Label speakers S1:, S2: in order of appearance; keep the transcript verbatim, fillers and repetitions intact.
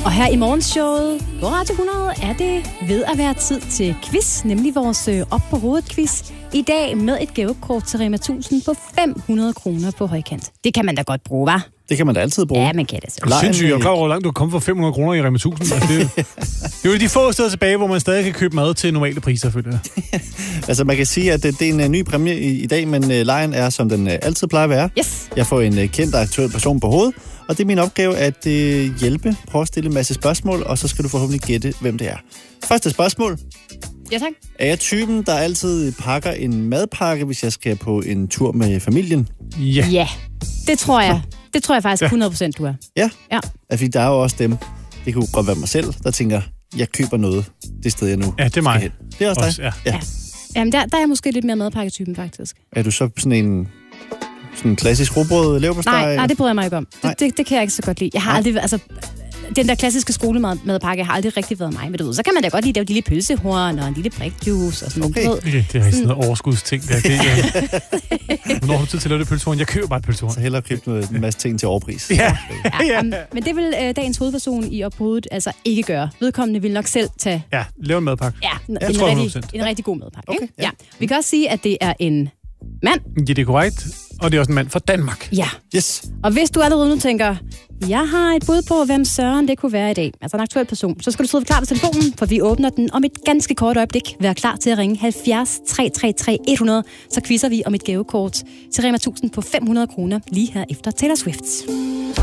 S1: Og her i morgenshowet på Radio hundrede er det ved at være tid til quiz, nemlig vores øh, op på hovedet quiz. I dag med et gavekort til Rema tusind på fem hundrede kroner på højkant. Det kan man da godt bruge, hva'?
S2: Det kan man da altid bruge.
S1: Ja, man kan det så.
S3: Det er sindssygt. Jeg er klar over, hvor langt du kan komme for fem hundrede kroner i Rema tusind. Altså, det, er, det er jo de få steder tilbage, hvor man stadig kan købe mad til normale priser, føler jeg.
S2: Altså, man kan sige, at det, det er en uh, ny præmie i, i dag, men uh, lejen er, som den uh, altid plejer at være.
S1: Yes.
S2: Jeg får en uh, kendt og aktuel person på hovedet, og det er min opgave at uh, hjælpe. Prøve at stille en masse spørgsmål, og så skal du forhåbentlig gætte, hvem det er. Første spørgsmål.
S1: Ja, tak.
S2: Er jeg typen, der altid pakker en madpakke, hvis jeg skal på en tur med familien?
S3: Ja.
S1: Ja, det tror jeg. Det tror jeg faktisk hundrede procent, du er.
S2: Ja?
S1: Ja.
S2: Fordi der er jo også dem, det kunne godt være mig selv, der tænker, jeg køber noget det sted, jeg nu
S3: Ja, det er mig.
S2: skal hen. Det er også dig?
S3: Også, ja.
S2: Ja.
S1: Jamen, der, der er jeg måske lidt mere madpakketypen, faktisk.
S2: Er du så sådan en sådan en klassisk rugbrød leverpostej?
S1: Nej, nej, det bryder jeg mig ikke om.
S2: Nej.
S1: Det, det, det kan jeg ikke så godt lide. Jeg har
S2: Nej.
S1: aldrig, altså, den der klassiske skolemadpakke har aldrig rigtig været mig. Men du ved, så kan man da godt lide lave et lille pølsehorn og en lille prikjuice og sådan
S2: Okay.
S1: noget.
S3: Det, det er sådan noget overskudsting. Der. Det, ja. Hvornår har du tid til at lave det pølsehorn? Jeg køber bare et pølsehorn.
S2: Så hellere købe noget, en masse ting til overpris.
S3: Ja.
S1: Ja, ja. Men det vil øh, dagens hovedperson i op på hovedet altså ikke gøre. Vedkommende vil nok selv tage
S3: Ja, lav en madpakke.
S1: ja, en,
S3: Jeg
S1: en,
S3: tror
S1: rigtig,
S3: hundrede procent.
S1: en rigtig god madpakke.
S2: Okay,
S1: Ikke?
S2: ja.
S1: Ja. Vi kan også sige, at det er en mand.
S3: Ja, det er korrekt. Og det er også en mand fra Danmark.
S1: Ja.
S2: Yes.
S1: Og hvis du allerede nu tænker, jeg har et bud på, hvem Søren det kunne være i dag, altså en aktuel person, så skal du sidde klar til telefonen, for vi åbner den om et ganske kort øjeblik. Vær klar til at ringe halvfjerds tre tre tre hundrede, så quizzer vi om et gavekort til Rema tusind på fem hundrede kroner lige her efter Taylor Swift.